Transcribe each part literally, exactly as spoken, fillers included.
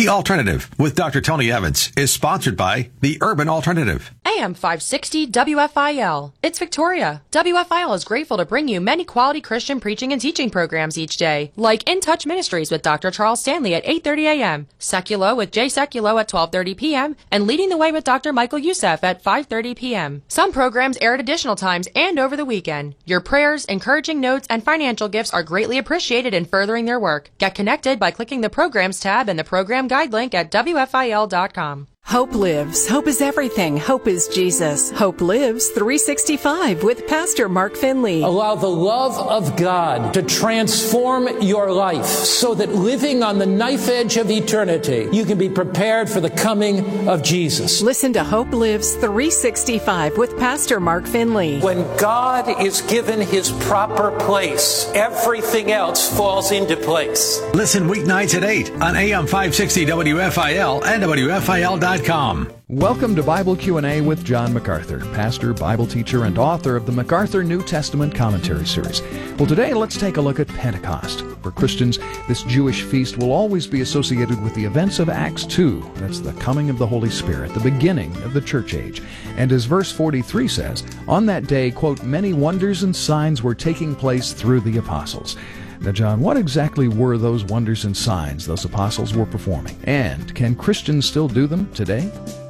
The Alternative with Doctor Tony Evans is sponsored by The Urban Alternative. A M five sixty W F I L. It's Victoria. W F I L is grateful to bring you many quality Christian preaching and teaching programs each day, like In Touch Ministries with Doctor Charles Stanley at eight thirty a.m., Seculo with Jay Seculo at twelve thirty p.m., and Leading the Way with Doctor Michael Youssef at five thirty p.m. Some programs air at additional times and over the weekend. Your prayers, encouraging notes, and financial gifts are greatly appreciated in furthering their work. Get connected by clicking the Programs tab in the Program Guide link at W F I L dot com. Hope lives. Hope is everything. Hope is Jesus. Hope lives three sixty-five with Pastor Mark Finley. Allow the love of God to transform your life so that living on the knife edge of eternity, you can be prepared for the coming of Jesus. Listen to Hope Lives three sixty-five with Pastor Mark Finley. When God is given his proper place, everything else falls into place. Listen weeknights at eight on A M five sixty W F I L and W F I L dot com. Welcome to Bible Q and A with John MacArthur, pastor, Bible teacher, and author of the MacArthur New Testament Commentary Series. Well, today let's take a look at Pentecost. For Christians, this Jewish feast will always be associated with the events of Acts two. That's the coming of the Holy Spirit, the beginning of the church age. And as verse forty-three says, on that day, quote, many wonders and signs were taking place through the apostles. Now, John, what exactly were those wonders and signs those apostles were performing? And can Christians still do them today?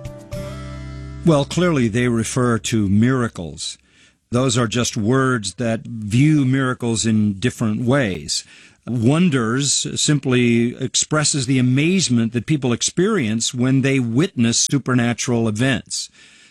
Well, clearly they refer to miracles. Those are just words that view miracles in different ways. Wonders simply expresses the amazement that people experience when they witness supernatural events.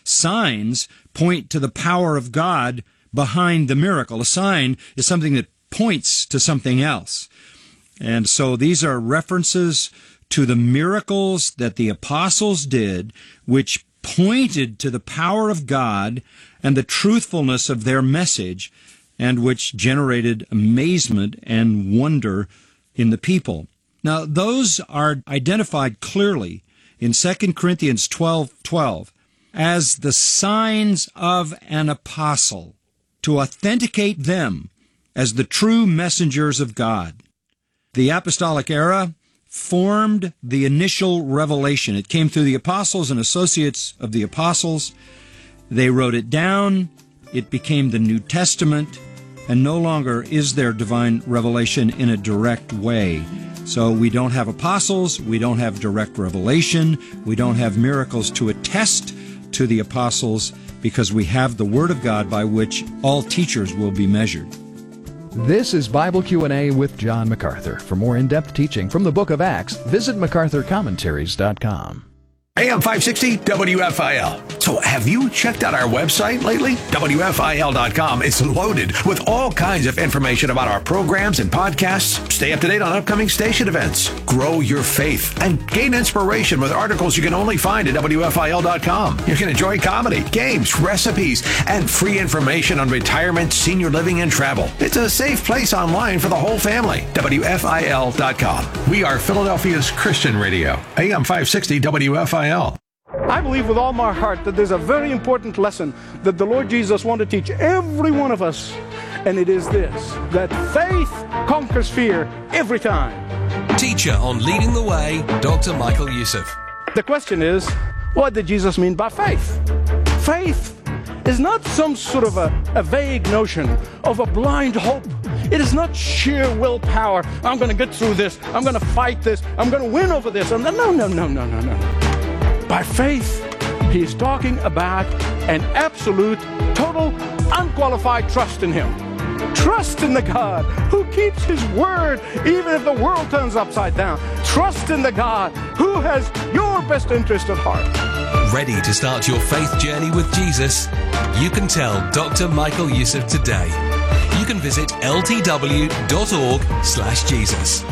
Signs point to the power of God behind the miracle. A sign is something that points to something else. And so these are references to the miracles that the apostles did, which pointed to the power of God and the truthfulness of their message, and which generated amazement and wonder in the people. Now, those are identified clearly in Second Corinthians twelve twelve as the signs of an apostle to authenticate them as the true messengers of God. The apostolic era formed the initial revelation. It came through the apostles and associates of the apostles. They wrote it down. It became the New Testament, and no longer is there divine revelation in a direct way. So we don't have apostles, we don't have direct revelation, we don't have miracles to attest to the apostles, because we have the Word of God by which all teachers will be measured. This is Bible Q and A with John MacArthur. For more in-depth teaching from the book of Acts, visit macarthur commentaries dot com. A M five sixty W F I L. So have you checked out our website lately? W F I L dot com is loaded with all kinds of information about our programs and podcasts. Stay up to date on upcoming station events. Grow your faith and gain inspiration with articles you can only find at W F I L dot com. You can enjoy comedy, games, recipes, and free information on retirement, senior living, and travel. It's a safe place online for the whole family. W F I L dot com. We are Philadelphia's Christian radio. A M five sixty W F I L. I believe with all my heart that there's a very important lesson that the Lord Jesus wanted to teach every one of us, and it is this, that faith conquers fear every time. Teacher on Leading the Way, Doctor Michael Youssef. The question is, what did Jesus mean by faith? Faith is not some sort of a, a vague notion of a blind hope. It is not sheer willpower. I'm going to get through this. I'm going to fight this. I'm going to win over this. No, no, no, no, no, no, no. By faith, he is talking about an absolute, total, unqualified trust in him. Trust in the God who keeps his word even if the world turns upside down. Trust in the God who has your best interest at heart. Ready to start your faith journey with Jesus? You can tell Doctor Michael Youssef today. You can visit L T W dot org slash Jesus.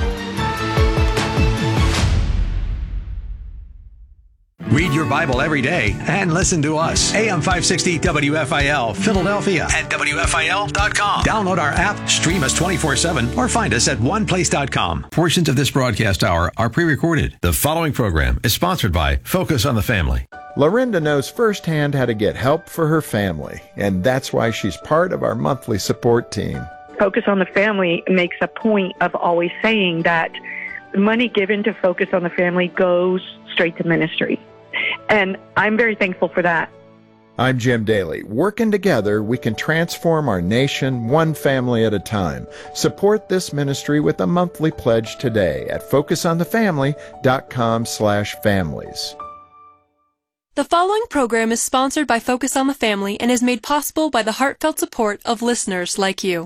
Read your Bible every day and listen to us. A M five sixty W F I L, Philadelphia at W F I L dot com. Download our app, stream us twenty-four seven, or find us at one place dot com. Portions of this broadcast hour are pre-recorded. The following program is sponsored by Focus on the Family. Lorinda knows firsthand how to get help for her family, and that's why she's part of our monthly support team. Focus on the Family makes a point of always saying that the money given to Focus on the Family goes straight to ministry. And I'm very thankful for that. I'm Jim Daly. Working together, we can transform our nation one family at a time. Support this ministry with a monthly pledge today at focus on the family dot com slash families. The following program is sponsored by Focus on the Family and is made possible by the heartfelt support of listeners like you.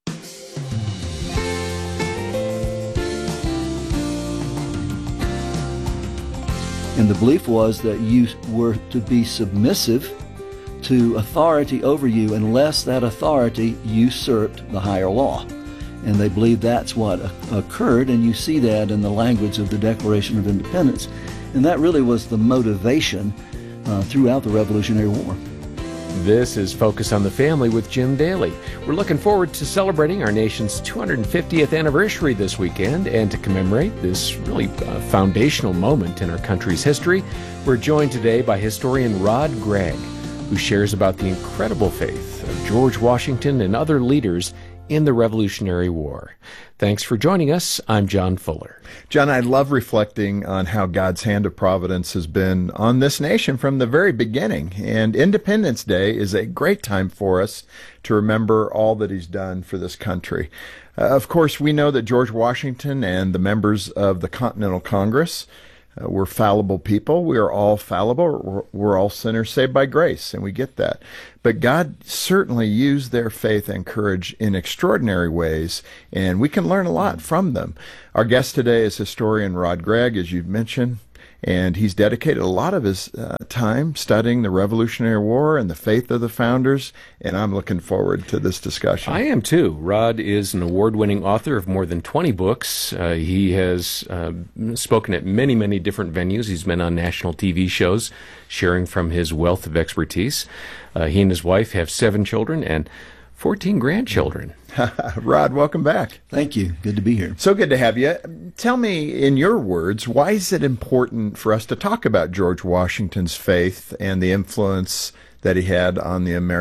And the belief was that you were to be submissive to authority over you unless that authority usurped the higher law. And they believed that's what occurred, and you see that in the language of the Declaration of Independence. And that really was the motivation uh, throughout the Revolutionary War. This is Focus on the Family with Jim Daly. We're looking forward to celebrating our nation's two hundred fiftieth anniversary this weekend, and to commemorate this really uh, foundational moment in our country's history, we're joined today by historian Rod Gregg, who shares about the incredible faith of George Washington and other leaders in the Revolutionary War. Thanks for joining us. I'm John Fuller. John, I love reflecting on how God's hand of providence has been on this nation from the very beginning. And Independence Day is a great time for us to remember all that he's done for this country. Uh, of course, we know that George Washington and the members of the Continental Congress Uh, we're fallible people. We are all fallible. We're, we're all sinners saved by grace, and we get that. But God certainly used their faith and courage in extraordinary ways, and we can learn a lot from them. Our guest today is historian Rod Gregg, as you've mentioned, and he's dedicated a lot of his uh, time studying the Revolutionary War and the faith of the founders, and I'm looking forward to this discussion. I am too. Rod is an award-winning author of more than twenty books. Uh, he has uh, spoken at many, many different venues. He's been on national T V shows, sharing from his wealth of expertise. Uh, he and his wife have seven children and fourteen grandchildren. Rod, welcome back. Thank you. Good to be here. So good to have you. Tell me, in your words, why is it important for us to talk about George Washington's faith and the influence that he had on the American